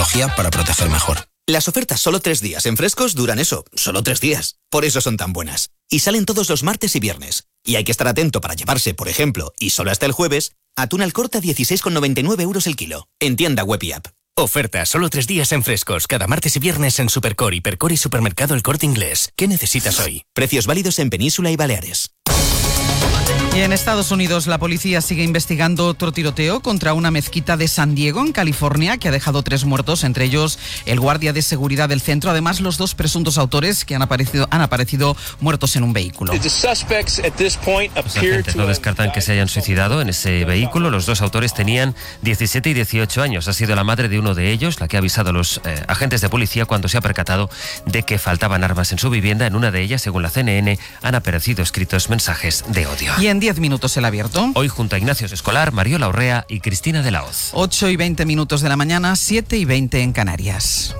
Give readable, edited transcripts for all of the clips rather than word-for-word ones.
tecnología para proteger mejor. Las ofertas solo 3 días en Frescos duran eso, solo 3 días. Por eso son tan buenas. Y salen todos los martes y viernes. Y hay que estar atento para llevarse, por ejemplo, y solo hasta el jueves, atún al corte a 16,99 € el kilo. En tienda web y app. Oferta solo 3 días en Frescos, cada martes y viernes en Supercore, Hipercore y Supermercado El Corte Inglés. ¿Qué necesitas hoy? Precios válidos en Península y Baleares. Y en Estados Unidos la policía sigue investigando otro tiroteo contra una mezquita de San Diego, en California, que ha dejado 3 muertos, entre ellos el guardia de seguridad del centro. Además, los 2 presuntos autores que han aparecido muertos en un vehículo. Los agentes no descartan que se hayan suicidado en ese vehículo. Los 2 autores tenían 17 y 18 años. Ha sido la madre de uno de ellos la que ha avisado a los agentes de policía cuando se ha percatado de que faltaban armas en su vivienda. En una de ellas, según la CNN, han aparecido escritos mensajes de odio. Y en 10 minutos el abierto. Hoy junto a Ignacio Escolar, Mariola Urrea y Cristina de la Hoz. 8 y 20 minutos de la mañana, 7 y 20 en Canarias.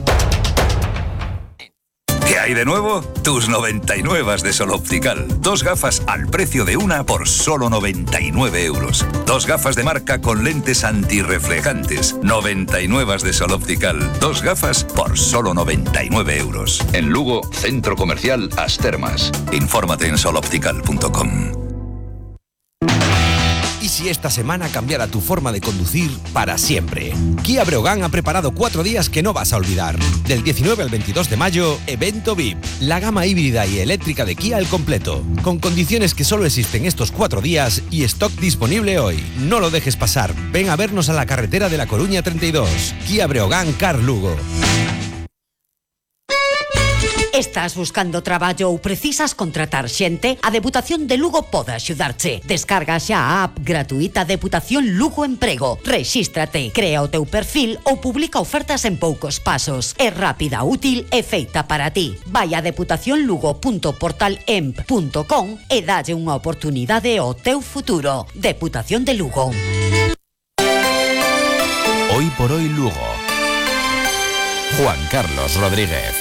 ¿Qué hay de nuevo? Tus 99 de Sol Optical. 2 gafas al precio de una por solo 99 €. 2 gafas de marca con lentes antirreflejantes. 99 de Sol Optical. 2 gafas por solo 99 €. En Lugo, Centro Comercial As Termas. Infórmate en soloptical.com. ¿Y si esta semana cambiara tu forma de conducir para siempre? Kia Breogán ha preparado 4 días que no vas a olvidar. Del 19 al 22 de mayo, evento VIP. La gama híbrida y eléctrica de Kia al completo. Con condiciones que solo existen estos 4 días y stock disponible hoy. No lo dejes pasar. Ven a vernos a la carretera de La Coruña 32. Kia Breogán Car Lugo. Estás buscando traballo ou precisas contratar xente? A Deputación de Lugo pode axudarche. Descarga xa a app gratuita Deputación Lugo Emprego. Rexístrate, crea o teu perfil ou publica ofertas en poucos pasos. É rápida, útil e feita para ti. Vai a deputacionlugo.portalemp.com e dalle unha oportunidade ao teu futuro. Deputación de Lugo. Hoy por hoy Lugo. Juan Carlos Rodríguez.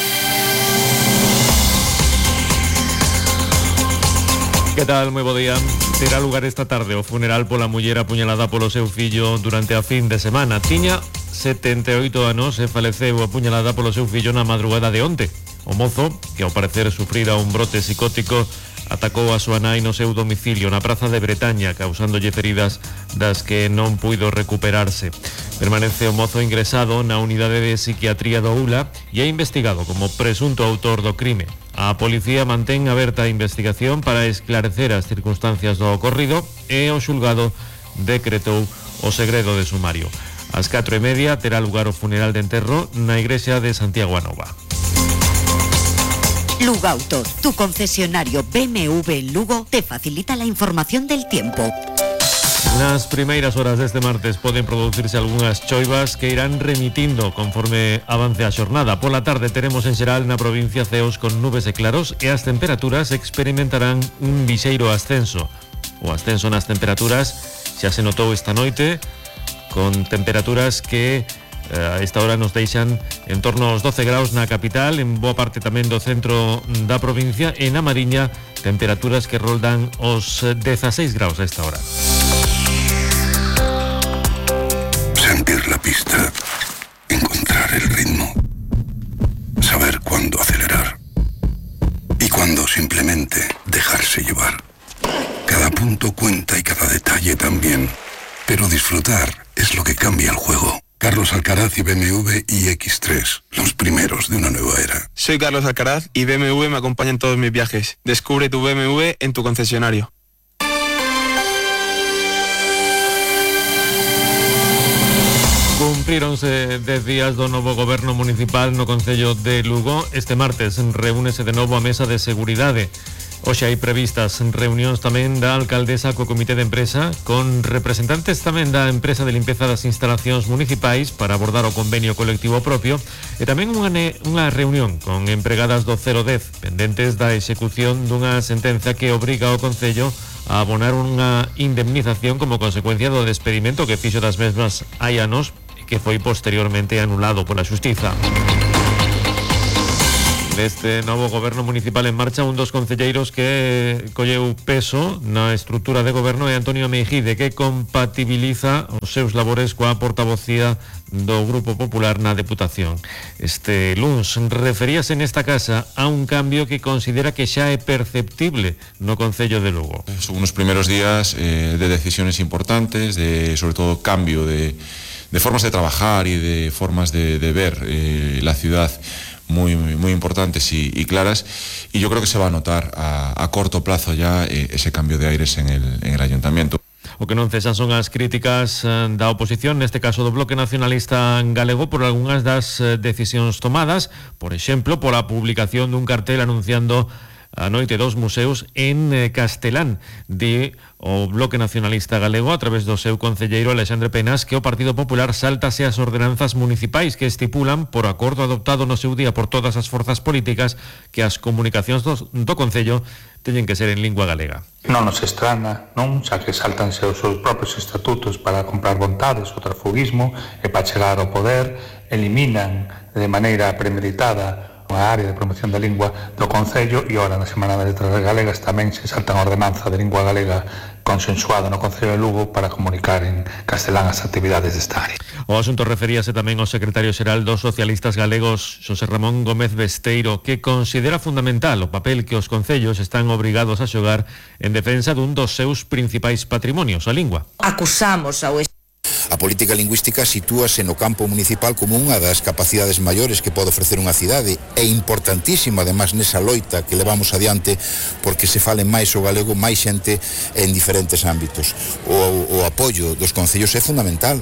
Que tal? Moi bo día. Terá lugar esta tarde o funeral pola muller apuñalada polo seu fillo durante a fin de semana. Tiña 78 anos e faleceu apuñalada polo seu fillo na madrugada de onte. O mozo, que ao parecer sufrira un brote psicótico, atacou a súa nai no seu domicilio na Praza de Bretaña, causándolle feridas das que non puido recuperarse. Permanece o mozo ingresado na unidade de psiquiatría do ULA e é investigado como presunto autor do crime. A policía mantén aberta a investigación para esclarecer as circunstancias do ocorrido e o xulgado decretou o segredo de sumario. Ás 4:30 terá lugar o funeral de enterro na igrexa de Santiago a Nova. Lugauto, tu concesionario BMW en Lugo, te facilita la información del tiempo. Nas primeiras horas deste martes poden producirse algunhas choivas que irán remitindo conforme avance a xornada. Pola tarde teremos en xeral na provincia ceos con nubes e claros e as temperaturas experimentarán un lixeiro ascenso. O ascenso nas temperaturas xa se notou esta noite, con temperaturas que a esta hora nos deixan en torno aos 12 graus na capital, en boa parte tamén do centro da provincia, e na Mariña temperaturas que roldan os 16 graus a esta hora. Sentir la pista, encontrar el ritmo, saber cuándo acelerar y cuándo simplemente dejarse llevar. Cada punto cuenta y cada detalle también, pero disfrutar es lo que cambia el juego. Carlos Alcaraz y BMW iX3, los primeros de una nueva era. Soy Carlos Alcaraz y BMW me acompaña en todos mis viajes. Descubre tu BMW en tu concesionario. Cumpríronse 10 días do novo goberno municipal no Concello de Lugo. Este martes reúnese de novo a mesa de seguridade. Hoxe hai previstas reunións tamén da alcaldesa co comité de empresa, con representantes tamén da empresa de limpeza das instalacións municipais para abordar o convenio colectivo propio, e tamén unha reunión con empregadas do 010 pendentes da execución dunha sentenza que obriga ao Concello a abonar unha indemnización como consecuencia do despedimento que fixo das mesmas hai anos, que foi posteriormente anulado pola Xustiza. deste novo goberno municipal en marcha, un dos concelleiros que colleu peso na estrutura de goberno é Antonio Meijide, que compatibiliza os seus labores coa portavocía do Grupo Popular na Deputación. Este luns referíase nesta casa a un cambio que considera que xa é perceptible no Concello de Lugo. Son unos primeros días de decisiones importantes, de sobre todo cambio de formas de trabajar y de formas de ver la ciudad muy importantes y claras, y yo creo que se va a notar a corto plazo ya ese cambio de aires en el ayuntamiento. O que non cesan son as críticas da oposición, neste caso do Bloque Nacionalista Galego, por algunhas das decisións tomadas, por exemplo, pola publicación dun cartel anunciando a noite dos museos en castelán. Di o Bloque Nacionalista Galego, a través do seu concelleiro Alexandre Penas, que o Partido Popular sáltase as ordenanzas municipais que estipulan, por acordo adoptado no seu día por todas as forzas políticas, que as comunicacións do Concello teñen que ser en lingua galega. Non nos estrana, non? Xa que saltanse os seus propios estatutos para comprar vontades, o transfugismo, e para chegar ao poder, eliminan de maneira premeditada a área de promoción da lingua do Concello, e ora na Semana das Letras Galegas tamén se saltan a ordenanza de lingua galega consensuada no Concello de Lugo para comunicar en castelán as actividades desta área. O asunto referíase tamén ao secretario xeral dos socialistas galegos, Xosé Ramón Gómez Besteiro, que considera fundamental o papel que os concellos están obrigados a xogar en defensa dun dos seus principais patrimonios, a lingua. Acusamos ao A política lingüística sitúase no campo municipal como unha das capacidades maiores que pode ofrecer unha cidade. É importantísimo, además, nesa loita que levamos adiante, porque se fale máis o galego, máis xente en diferentes ámbitos. O apoio dos concellos é fundamental.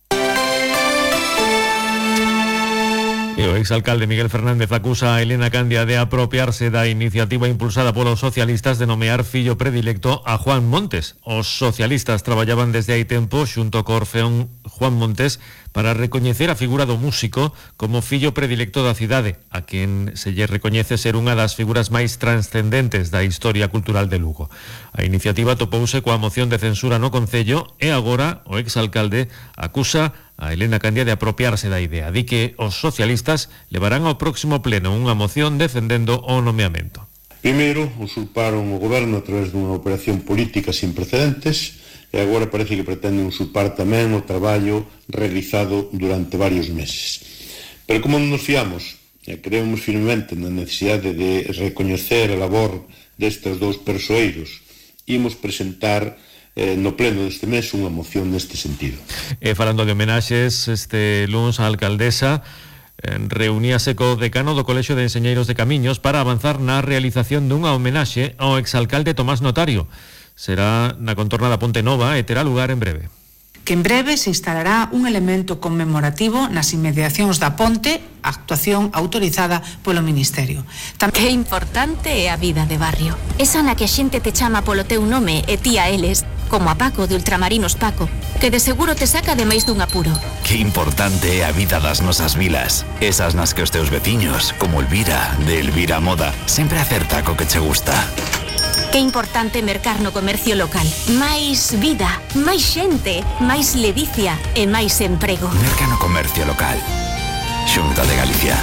E o exalcalde Miguel Fernández acusa a Elena Candia de apropiarse da iniciativa impulsada polos socialistas de nomear fillo predilecto a Juan Montes. Os socialistas traballaban desde hai tempo xunto co Orfeón Juan Montes para recoñecer a figura do músico como fillo predilecto da cidade, a quen se lle recoñece ser unha das figuras máis transcendentes da historia cultural de Lugo. A iniciativa topouse coa moción de censura no Concello e agora o exalcalde acusa a Elena Candia de apropiarse da idea. Di que os socialistas levarán ao próximo pleno unha moción defendendo o nomeamento. Primeiro, usurparon o goberno a través dunha operación política sin precedentes, e agora parece que pretenden usurpar tamén o traballo realizado durante varios meses. Pero como non nos fiamos, e creemos firmemente na necesidade de recoñecer a labor destes dous persoeiros, imos presentar no pleno deste mes unha moción neste sentido. Falando de homenaxes, este luns a alcaldesa reuníase co decano do Colexio de Enseñeiros de Camiños para avanzar na realización dunha homenaxe ao exalcalde Tomás Notario. Será na contorna da Ponte Nova e terá lugar en breve. Que en breve se instalará un elemento conmemorativo nas inmediacións da ponte, actuación autorizada polo Ministerio. Que importante é a vida de barrio. Esa na que a xente te chama polo teu nome e ti a eles, como a Paco de Ultramarinos Paco, que de seguro te saca de máis dun apuro. Que importante é a vida das nosas vilas. Esas nas que os teus veciños, como Elvira, de Elvira Moda, sempre acerta co que che gusta. Que importante mercar no comercio local. Máis vida, máis xente, máis ledicia e máis emprego. Merca no comercio local. Xunta de Galicia.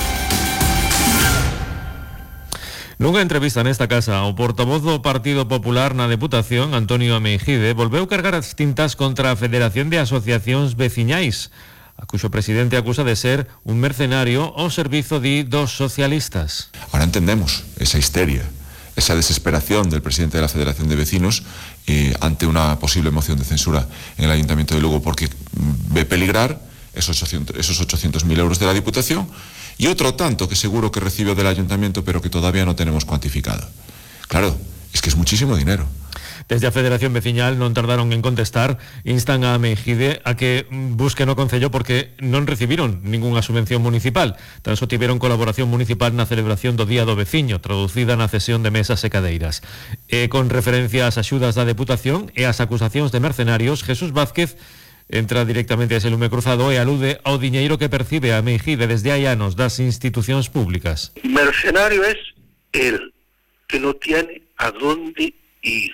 Nunha entrevista nesta casa, o portavoz do Partido Popular na Deputación, Antonio Meijide, volveu cargar as tintas contra a Federación de Asociacións Veciñais, a cuxo presidente acusa de ser un mercenario ao servizo dos socialistas. Ahora entendemos esa histeria, esa desesperación del presidente de la Federación de Vecinos ante una posible moción de censura en el Ayuntamiento de Lugo, porque ve peligrar esos 800.000 euros de la Diputación y otro tanto que seguro que recibe del Ayuntamiento, pero que todavía no tenemos cuantificado. Claro, es que es muchísimo dinero. Desde a Federación Veciñal non tardaron en contestar, instan a Meijide a que busquen o Concello porque non recibiron ningunha subvención municipal. Tan só tiveron colaboración municipal na celebración do Día do Veciño, traducida na cesión de mesas e cadeiras. E con referencia ás axudas da Deputación e ás acusacións de mercenarios, Jesús Vázquez entra directamente a ese lume cruzado e alude ao diñeiro que percibe a Meijide desde hai anos das institucións públicas. Mercenario es el que no tiene a dónde ir.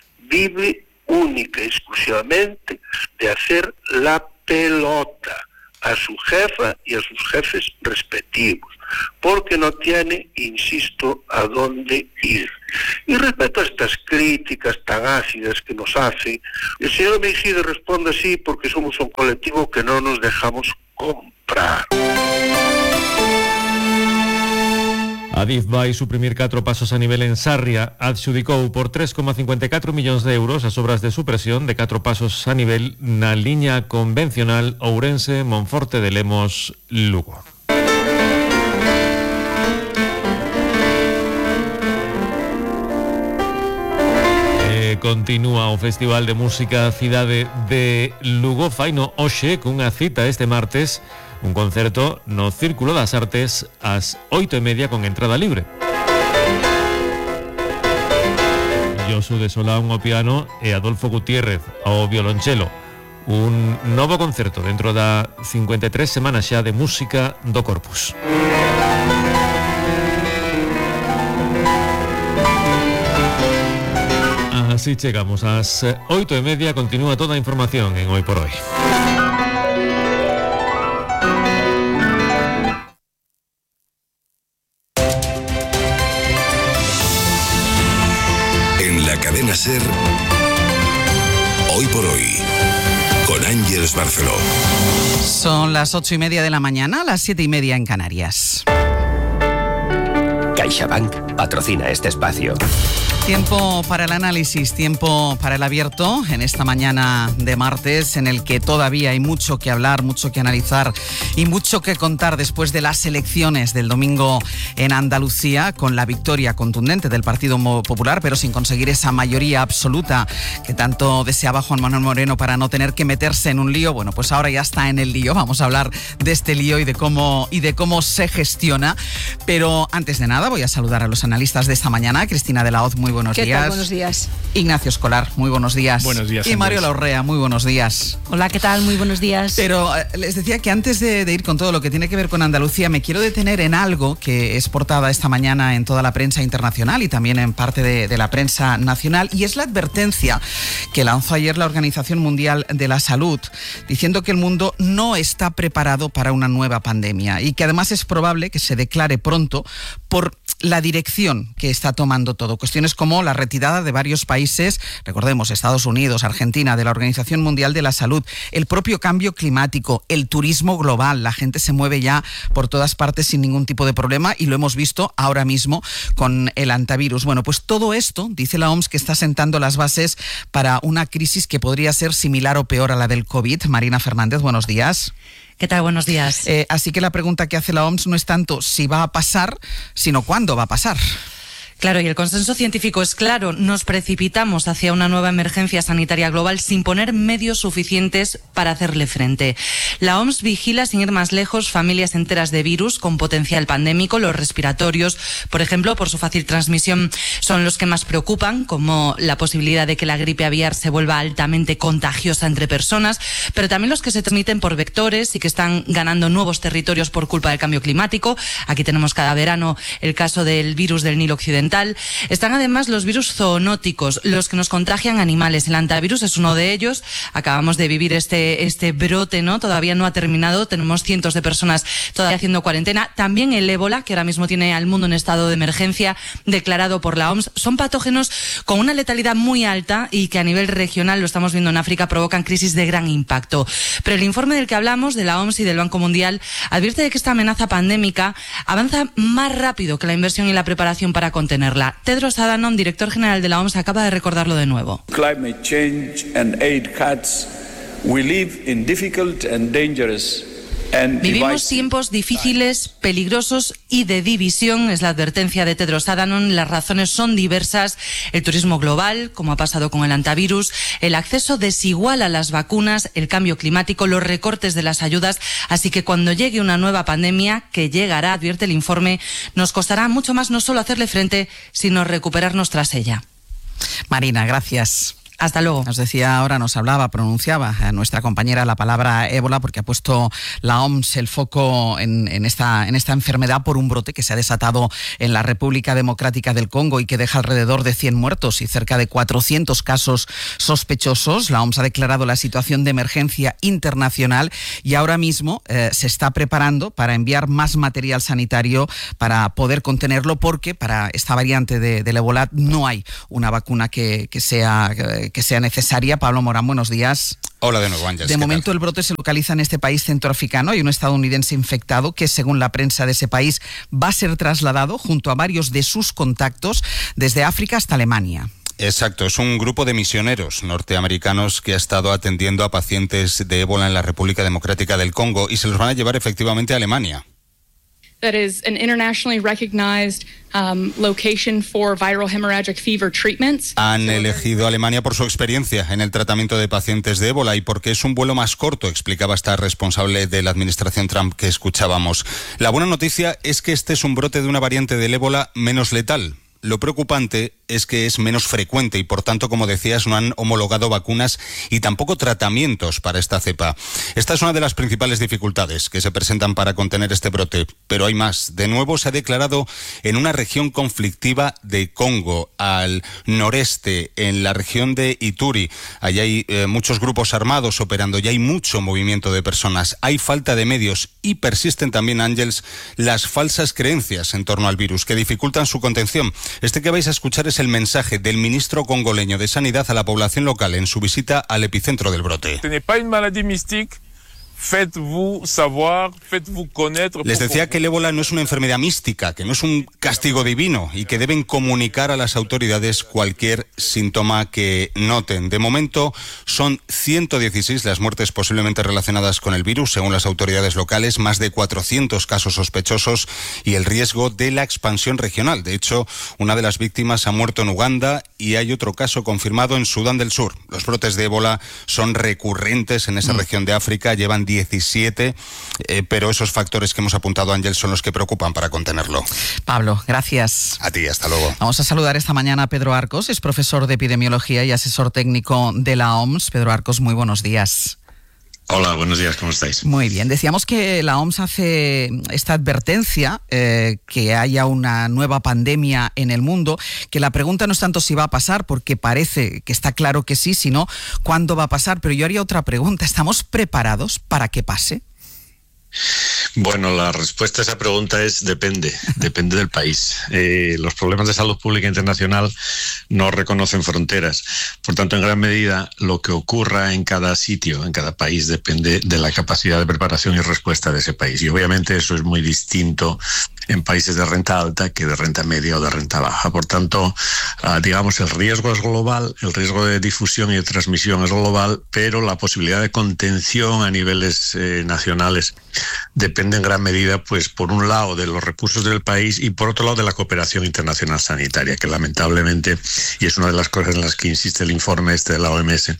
Vive única y exclusivamente de hacer la pelota, a su jefa y a sus jefes respectivos, porque no tiene, insisto, a dónde ir. Y respecto a estas críticas tan ácidas que nos hace, el señor Meixide responde así porque somos un colectivo que no nos dejamos comprar. Adif vai suprimir 4 pasos a nivel en Sarria. Adxudicou por 3,54 millóns de euros as obras de supresión de 4 pasos a nivel na liña convencional Ourense, Monforte de Lemos, Lugo. Continúa o Festival de Música Cidade de Lugo. Faino hoxe cunha cita este martes, un concerto no Círculo das Artes ás 8:30 con entrada libre. Josu de Solán ao piano e Adolfo Gutiérrez ao violonchelo. Un novo concerto dentro da 53 semanas xa de música do Corpus. Así chegamos ás 8:30. Continúa toda a información en Hoy por Hoy. En la cadena SER, Hoy por Hoy, con Ángeles Barceló. Son las 8:30 de la mañana, las 7:30 en Canarias. CaixaBank patrocina este espacio. Tiempo para el análisis, tiempo para el abierto en esta mañana de martes, en el que todavía hay mucho que hablar, mucho que analizar y mucho que contar después de las elecciones del domingo en Andalucía, con la victoria contundente del Partido Popular, pero sin conseguir esa mayoría absoluta que tanto deseaba Juan Manuel Moreno para no tener que meterse en un lío. Bueno, pues ahora ya está en el lío. Vamos a hablar de este lío y de cómo se gestiona. Pero antes de nada voy a saludar a los analistas de esta mañana. Cristina de la Hoz, muy buenos días. ¿Qué tal? Buenos días. Ignacio Escolar, muy buenos días. Buenos días. Y Mario Laurrea, muy buenos días. Hola, ¿qué tal? Muy buenos días. Pero les decía que antes de ir con todo lo que tiene que ver con Andalucía, me quiero detener en algo que es portada esta mañana en toda la prensa internacional y también en parte de la prensa nacional, y es la advertencia que lanzó ayer la Organización Mundial de la Salud, diciendo que el mundo no está preparado para una nueva pandemia y que además es probable que se declare pronto por la dirección que está tomando todo. Cuestiones como la retirada de varios países, recordemos, Estados Unidos, Argentina, de la Organización Mundial de la Salud, el propio cambio climático, el turismo global. La gente se mueve ya por todas partes sin ningún tipo de problema y lo hemos visto ahora mismo con el antivirus. Bueno, pues todo esto, dice la OMS, que está sentando las bases para una crisis que podría ser similar o peor a la del COVID. Marina Fernández, buenos días. ¿Qué tal? Buenos días. Así que la pregunta que hace la OMS no es tanto si va a pasar, sino cuándo va a pasar. Claro, y el consenso científico es claro. Nos precipitamos hacia una nueva emergencia sanitaria global sin poner medios suficientes para hacerle frente. La OMS vigila, sin ir más lejos, familias enteras de virus con potencial pandémico. Los respiratorios, por ejemplo, por su fácil transmisión, son los que más preocupan, como la posibilidad de que la gripe aviar se vuelva altamente contagiosa entre personas, pero también los que se transmiten por vectores y que están ganando nuevos territorios por culpa del cambio climático. Aquí tenemos cada verano el caso del virus del Nilo Occidental. Están además los virus zoonóticos, los que nos contagian animales. El hantavirus es uno de ellos. Acabamos de vivir este brote, ¿no? Todavía no ha terminado. Tenemos cientos de personas todavía haciendo cuarentena. También el ébola, que ahora mismo tiene al mundo en estado de emergencia declarado por la OMS. Son patógenos con una letalidad muy alta y que a nivel regional, lo estamos viendo en África, provocan crisis de gran impacto. Pero el informe del que hablamos, de la OMS y del Banco Mundial, advierte de que esta amenaza pandémica avanza más rápido que la inversión y la preparación para contenerla. Tedros Adhanom, director general de la OMS, acaba de recordarlo de nuevo. Climate change and aid cuts. We live in difficult and dangerous. Vivimos tiempos difíciles, peligrosos y de división, es la advertencia de Tedros Adhanom. Las razones son diversas: el turismo global, como ha pasado con el hantavirus, el acceso desigual a las vacunas, el cambio climático, los recortes de las ayudas. Así que cuando llegue una nueva pandemia, que llegará, advierte el informe, nos costará mucho más no solo hacerle frente, sino recuperarnos tras ella. Marina, gracias. Hasta luego. Nos decía ahora, pronunciaba nuestra compañera la palabra ébola porque ha puesto la OMS el foco en esta enfermedad por un brote que se ha desatado en la República Democrática del Congo y que deja alrededor de 100 muertos y cerca de 400 casos sospechosos. La OMS ha declarado la situación de emergencia internacional y ahora mismo se está preparando para enviar más material sanitario para poder contenerlo, porque para esta variante del ébola no hay una vacuna que sea necesaria. Pablo Morán, buenos días. Hola de nuevo, Ángeles. De momento el brote se localiza en este país centroafricano. Hay un estadounidense infectado que, según la prensa de ese país, va a ser trasladado junto a varios de sus contactos desde África hasta Alemania. Exacto, es un grupo de misioneros norteamericanos que ha estado atendiendo a pacientes de ébola en la República Democrática del Congo y se los van a llevar efectivamente a Alemania. That is an internationally recognized location for viral hemorrhagic fever treatments. Han elegido Alemania por su experiencia en el tratamiento de pacientes de ébola y porque es un vuelo más corto, explicaba esta responsable de la administración Trump que escuchábamos. La buena noticia es que este es un brote de una variante del ébola menos letal. Lo preocupante es que es menos frecuente y, por tanto, como decías, no han homologado vacunas y tampoco tratamientos para esta cepa. Esta es una de las principales dificultades que se presentan para contener este brote, pero hay más. De nuevo se ha declarado en una región conflictiva de Congo, al noreste, en la región de Ituri. Allí hay muchos grupos armados operando y hay mucho movimiento de personas. Hay falta de medios y persisten también, Ángels, las falsas creencias en torno al virus que dificultan su contención. Este que vais a escuchar es el mensaje del ministro congoleño de Sanidad a la población local en su visita al epicentro del brote. Les decía que el ébola no es una enfermedad mística, que no es un castigo divino y que deben comunicar a las autoridades cualquier síntoma que noten. De momento son 116 las muertes posiblemente relacionadas con el virus, según las autoridades locales, más de 400 casos sospechosos y el riesgo de la expansión regional. De hecho, una de las víctimas ha muerto en Uganda y hay otro caso confirmado en Sudán del Sur. Los brotes de ébola son recurrentes en esa región de África, llevan 17, pero esos factores que hemos apuntado, Ángel, son los que preocupan para contenerlo. Pablo, gracias. A ti, hasta luego. Vamos a saludar esta mañana a Pedro Arcos, es profesor de epidemiología y asesor técnico de la OMS. Pedro Arcos, muy buenos días. Hola, buenos días, ¿cómo estáis? Muy bien, decíamos que la OMS hace esta advertencia, que haya una nueva pandemia en el mundo, que la pregunta no es tanto si va a pasar, porque parece que está claro que sí, sino cuándo va a pasar. Pero yo haría otra pregunta, ¿estamos preparados para que pase? Bueno, la respuesta a esa pregunta es depende del país. Los problemas de salud pública internacional no reconocen fronteras. Por tanto, en gran medida, lo que ocurra en cada sitio, en cada país, depende de la capacidad de preparación y respuesta de ese país. Y obviamente eso es muy distinto en países de renta alta que de renta media o de renta baja. Por tanto, digamos, el riesgo es global, el riesgo de difusión y de transmisión es global, pero la posibilidad de contención a niveles nacionales depende en gran medida, pues, por un lado de los recursos del país y por otro lado de la cooperación internacional sanitaria, que lamentablemente, y es una de las cosas en las que insiste el informe de la OMS,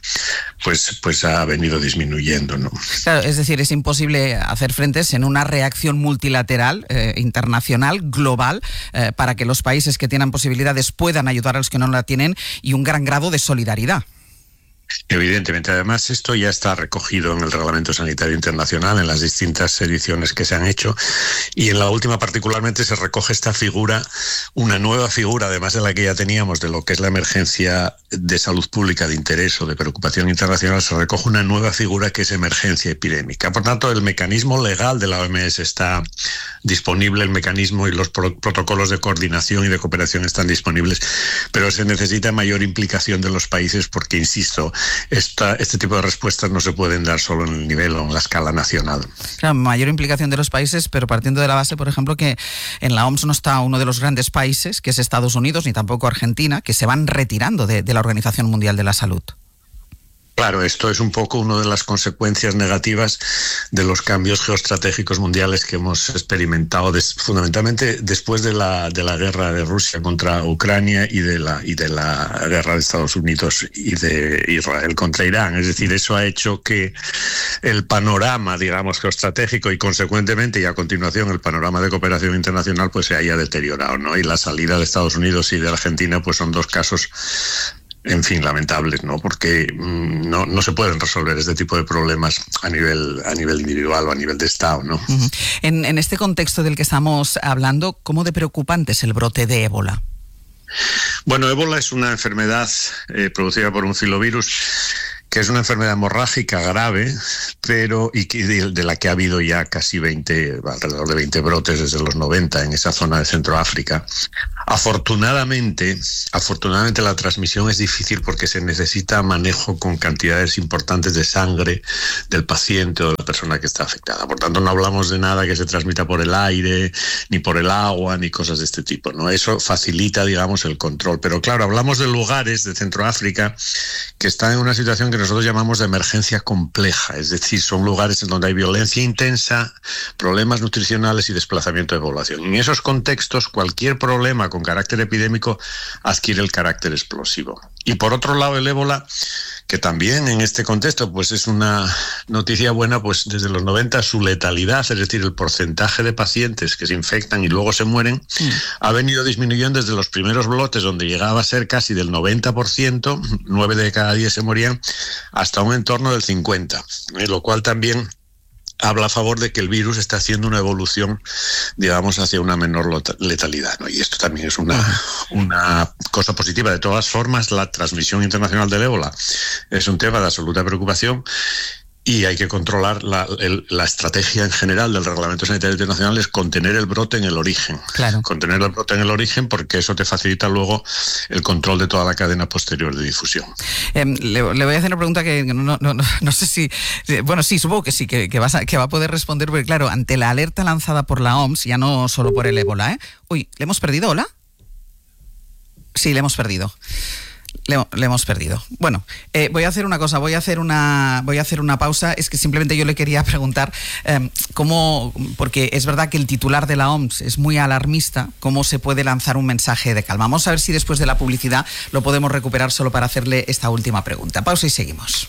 pues ha venido disminuyendo, ¿no? Claro, es decir, es imposible hacer frentes en una reacción multilateral, internacional, global, para que los países que tienen posibilidades puedan ayudar a los que no la tienen, y un gran grado de solidaridad. Evidentemente, además esto ya está recogido en el Reglamento Sanitario Internacional, en las distintas ediciones que se han hecho, y en la última particularmente se recoge esta figura, una nueva figura, además de la que ya teníamos, de lo que es la emergencia de salud pública de interés o de preocupación internacional, se recoge una nueva figura que es emergencia epidémica. Por tanto, el mecanismo legal de la OMS está disponible, el mecanismo y los protocolos de coordinación y de cooperación están disponibles, pero se necesita mayor implicación de los países porque, insisto, este tipo de respuestas no se pueden dar solo en el nivel o en la escala nacional. Claro, mayor implicación de los países, pero partiendo de la base, por ejemplo, que en la OMS no está uno de los grandes países, que es Estados Unidos, ni tampoco Argentina, que se van retirando de la Organización Mundial de la Salud. Claro, esto es un poco una de las consecuencias negativas de los cambios geoestratégicos mundiales que hemos experimentado fundamentalmente después de la guerra de Rusia contra Ucrania y de la guerra de Estados Unidos y de Israel contra Irán. Es decir, eso ha hecho que el panorama, digamos, geoestratégico y consecuentemente y a continuación el panorama de cooperación internacional pues se haya deteriorado, ¿no? Y la salida de Estados Unidos y de Argentina pues son dos casos en fin, lamentables, ¿no? Porque no se pueden resolver este tipo de problemas a nivel individual o a nivel de Estado, ¿no? En este contexto del que estamos hablando, ¿cómo de preocupante es el brote de ébola? Bueno, ébola es una enfermedad producida por un filovirus que es una enfermedad hemorrágica grave, pero de la que ha habido ya alrededor de 20 brotes desde los 90 en esa zona de Centroáfrica. Afortunadamente la transmisión es difícil porque se necesita manejo con cantidades importantes de sangre del paciente o de la persona que está afectada. Por tanto, no hablamos de nada que se transmita por el aire, ni por el agua, ni cosas de este tipo, ¿no? Eso facilita, digamos, el control. Pero claro, hablamos de lugares de Centroáfrica que están en una situación que nosotros llamamos de emergencia compleja, es decir, son lugares en donde hay violencia intensa, problemas nutricionales y desplazamiento de población. En esos contextos, cualquier problema con carácter epidémico adquiere el carácter explosivo. Y por otro lado, el ébola, que también en este contexto pues es una noticia buena, pues desde los 90 su letalidad, es decir, el porcentaje de pacientes que se infectan y luego se mueren, ha venido disminuyendo desde los primeros brotes, donde llegaba a ser casi del 90%, 9 de cada 10 se morían, hasta un entorno del 50%, lo cual también habla a favor de que el virus está haciendo una evolución, digamos, hacia una menor letalidad, ¿no? Y esto también es una cosa positiva. De todas formas, la transmisión internacional del ébola es un tema de absoluta preocupación y hay que controlar la estrategia en general del Reglamento Sanitario Internacional, es contener el brote en el origen. Claro. Contener el brote en el origen, porque eso te facilita luego el control de toda la cadena posterior de difusión. Le voy a hacer una pregunta que no sé si... Bueno, sí, supongo que sí, que va a poder responder, porque claro, ante la alerta lanzada por la OMS, ya no solo por el ébola, Uy, ¿le hemos perdido? ¿Hola? Sí, le hemos perdido. Le hemos perdido. Bueno, voy a hacer una cosa, voy a hacer una pausa. Es que simplemente yo le quería preguntar cómo, porque es verdad que el titular de la OMS es muy alarmista, cómo se puede lanzar un mensaje de calma. Vamos a ver si después de la publicidad lo podemos recuperar solo para hacerle esta última pregunta. Pausa y seguimos.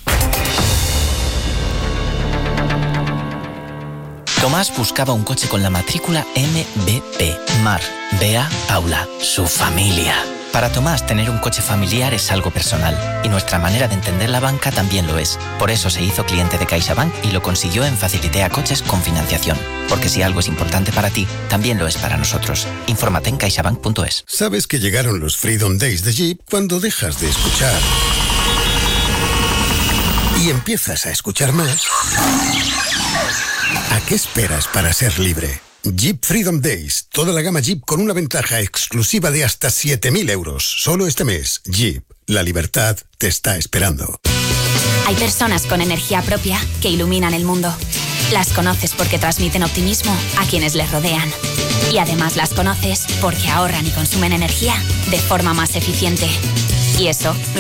Tomás buscaba un coche con la matrícula MVP. Mar, Bea, Paula, su familia. Para Tomás, tener un coche familiar es algo personal, y nuestra manera de entender la banca también lo es. Por eso se hizo cliente de CaixaBank y lo consiguió en Facilitea Coches con financiación. Porque si algo es importante para ti, también lo es para nosotros. Infórmate en caixabank.es. ¿Sabes que llegaron los Freedom Days de Jeep cuando dejas de escuchar y empiezas a escuchar más? ¿A qué esperas para ser libre? Jeep Freedom Days. Toda la gama Jeep con una ventaja exclusiva de hasta 7.000 euros. Solo este mes. Jeep. La libertad te está esperando. Hay personas con energía propia que iluminan el mundo. Las conoces porque transmiten optimismo a quienes les rodean. Y además las conoces porque ahorran y consumen energía de forma más eficiente. Y eso